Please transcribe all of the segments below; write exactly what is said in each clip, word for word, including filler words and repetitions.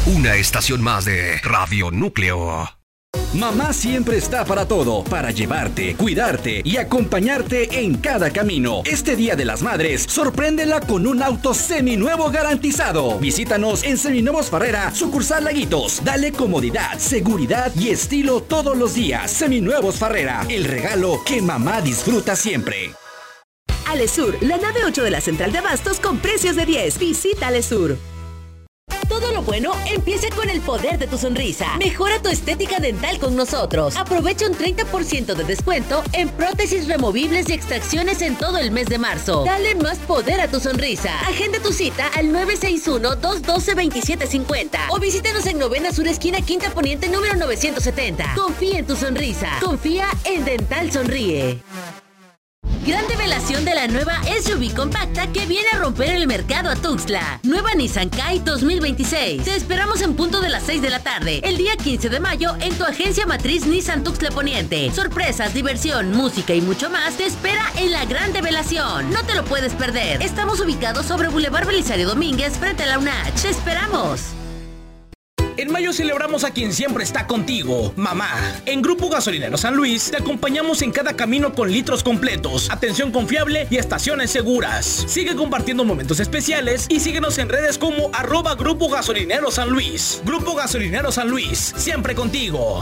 Una estación más de Radio Núcleo. Mamá siempre está para todo, para llevarte, cuidarte y acompañarte en cada camino. Este Día de las Madres, sorpréndela con un auto seminuevo garantizado. Visítanos en Seminuevos Farrera, sucursal Laguitos. Dale comodidad, seguridad y estilo todos los días. Seminuevos Farrera, el regalo que mamá disfruta siempre. Alesur, la nave ocho de la central de abastos con precios de diez. Visita Alesur. Todo lo bueno empieza con el poder de tu sonrisa. Mejora tu estética dental con nosotros. Aprovecha un treinta por ciento de descuento en prótesis removibles y extracciones en todo el mes de marzo. Dale más poder a tu sonrisa. Agenda tu cita al nueve seis uno, dos uno dos, dos siete cinco cero o visítanos en Novena Sur Esquina Quinta Poniente número novecientos setenta. Confía en tu sonrisa. Confía en Dental Sonríe. Gran revelación de la nueva S U V compacta que viene a romper el mercado a Tuxtla. Nueva Nissan Kite dos mil veintiséis. Te esperamos en punto de las seis de la tarde, el día quince de mayo, en tu agencia matriz Nissan Tuxtla Poniente. Sorpresas, diversión, música y mucho más te espera en la gran revelación. No te lo puedes perder. Estamos ubicados sobre Boulevard Belisario Domínguez, frente a la U N A C. Te esperamos. En mayo celebramos a quien siempre está contigo, mamá. En Grupo Gasolinero San Luis te acompañamos en cada camino con litros completos, atención confiable y estaciones seguras. Sigue compartiendo momentos especiales y síguenos en redes como arroba Grupo Gasolinero San Luis. Grupo Gasolinero San Luis, siempre contigo.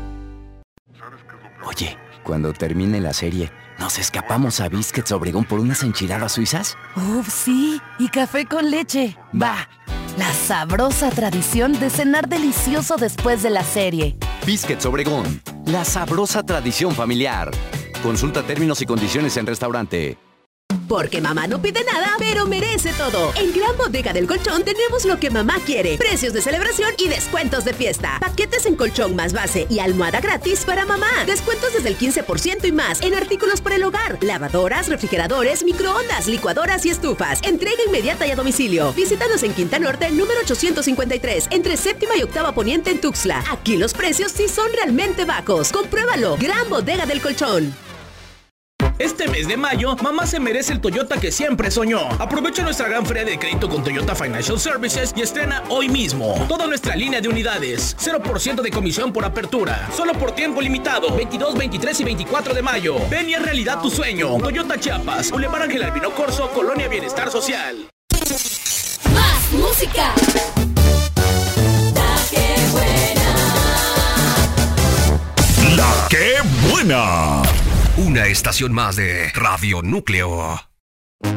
Oye, cuando termine la serie, ¿nos escapamos a Biscuits Obregón por unas enchiladas suizas? ¡Uf, sí! Y café con leche. ¡Va! La sabrosa tradición de cenar delicioso después de la serie. Biscuits Obregón, la sabrosa tradición familiar. Consulta términos y condiciones en restaurante. Porque mamá no pide nada, pero merece todo. En Gran Bodega del Colchón tenemos lo que mamá quiere. Precios de celebración y descuentos de fiesta. Paquetes en colchón más base y almohada gratis para mamá. Descuentos desde el quince por ciento y más en artículos para el hogar. Lavadoras, refrigeradores, microondas, licuadoras y estufas. Entrega inmediata y a domicilio. Visítanos en Quinta Norte, número ochocientos cincuenta y tres, entre séptima y octava poniente en Tuxtla. Aquí los precios sí son realmente bajos. Compruébalo. Gran Bodega del Colchón. Este mes de mayo, mamá se merece el Toyota que siempre soñó. Aprovecha nuestra gran feria de crédito con Toyota Financial Services y estrena hoy mismo toda nuestra línea de unidades. cero por ciento de comisión por apertura. Solo por tiempo limitado. veintidós, veintitrés y veinticuatro de mayo. Ven y haz realidad tu sueño. Toyota Chiapas, Boulevard Ángel Albino Corzo, Colonia Bienestar Social. Más música. La que buena. La que buena. Una estación más de Radio Núcleo.